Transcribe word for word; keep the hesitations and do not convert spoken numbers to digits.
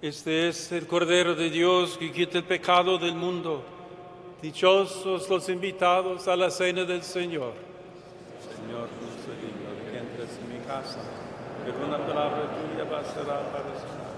Este es el Cordero de Dios que quita el pecado del mundo. Dichosos los invitados a la cena del Señor. Señor, no soy digno de que entres en mi casa, pero una palabra tuya bastará para sanar.